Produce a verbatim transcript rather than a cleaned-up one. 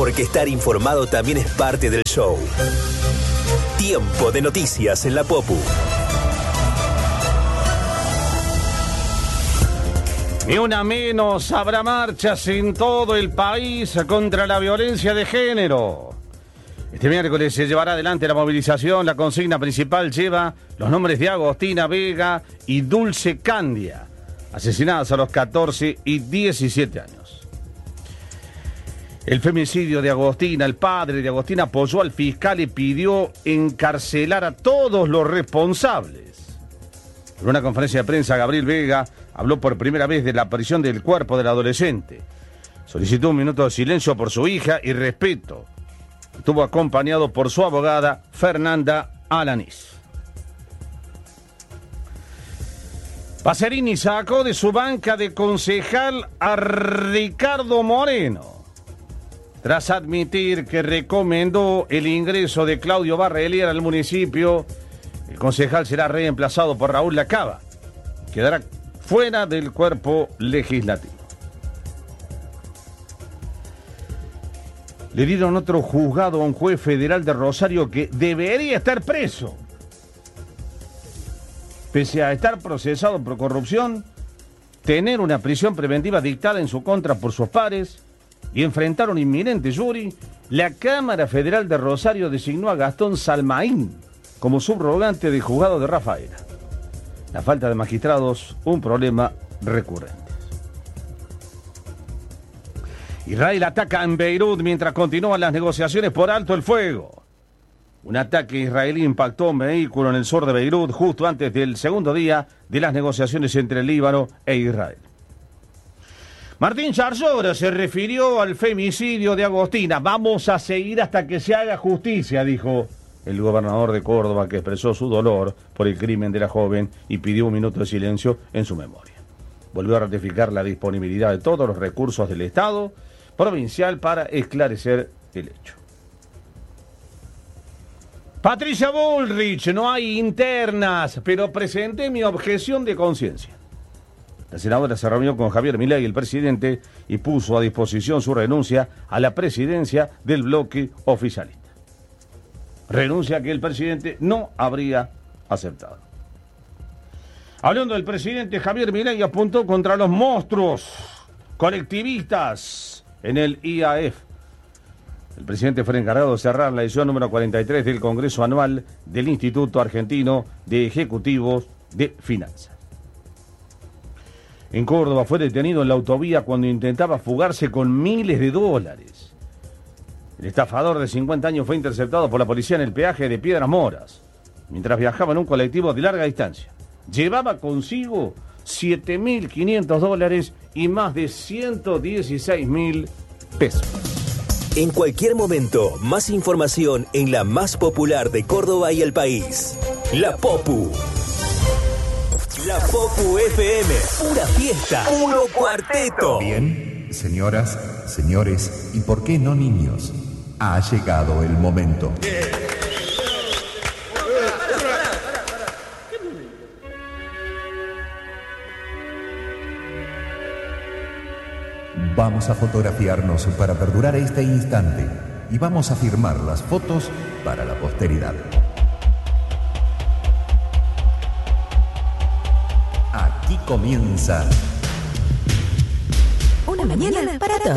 porque estar informado también es parte del show. Tiempo de noticias en la Popu. Ni una menos, habrá marchas en todo el país contra la violencia de género. Este miércoles se llevará adelante la movilización. La consigna principal lleva los nombres de Agostina Vega y Dulce Candia, asesinadas a los catorce y diecisiete años. El femicidio de Agostina, el padre de Agostina apoyó al fiscal y pidió encarcelar a todos los responsables. En una conferencia de prensa, Gabriel Vega habló por primera vez de la aparición del cuerpo del adolescente. Solicitó un minuto de silencio por su hija y respeto. Estuvo acompañado por su abogada, Fernanda Alanís. Pacerini sacó de su banca de concejal a Ricardo Moreno, tras admitir que recomendó el ingreso de Claudio Barrelier al municipio. El concejal será reemplazado por Raúl Lacaba. Quedará fuera del cuerpo legislativo. Le dieron otro juzgado a un juez federal de Rosario que debería estar preso. Pese a estar procesado por corrupción, tener una prisión preventiva dictada en su contra por sus pares y enfrentar un inminente jury, la Cámara Federal de Rosario designó a Gastón Salmaín como subrogante del juzgado de Rafaela. La falta de magistrados, un problema recurrente. Israel ataca en Beirut mientras continúan las negociaciones por alto el fuego. Un ataque israelí impactó un vehículo en el sur de Beirut justo antes del segundo día de las negociaciones entre el Líbano e Israel. Martín Charlora se refirió al femicidio de Agostina. Vamos a seguir hasta que se haga justicia, dijo el gobernador de Córdoba, que expresó su dolor por el crimen de la joven y pidió un minuto de silencio en su memoria. Volvió a ratificar la disponibilidad de todos los recursos del Estado provincial para esclarecer el hecho. Patricia Bullrich, no hay internas, pero presenté mi objeción de conciencia. La senadora se reunió con Javier Milei, el presidente, y puso a disposición su renuncia a la presidencia del bloque oficialista. Renuncia que el presidente no habría aceptado. Hablando del presidente, Javier Milei apuntó contra los monstruos colectivistas en el I A F. El presidente fue encargado de cerrar la edición número cuarenta y tres del Congreso Anual del Instituto Argentino de Ejecutivos de Finanzas. En Córdoba fue detenido en la autovía cuando intentaba fugarse con miles de dólares. El estafador de cincuenta años fue interceptado por la policía en el peaje de Piedras Moras, mientras viajaba en un colectivo de larga distancia. Llevaba consigo siete mil quinientos dólares y más de ciento dieciséis mil pesos. En cualquier momento, más información en la más popular de Córdoba y el país. La Popu. La Popu F M. Pura fiesta. Puro cuarteto. Bien, señoras, señores, y por qué no niños, ha llegado el momento. Vamos a fotografiarnos para perdurar este instante y vamos a firmar las fotos para la posteridad. Aquí comienza Una mañana para todos.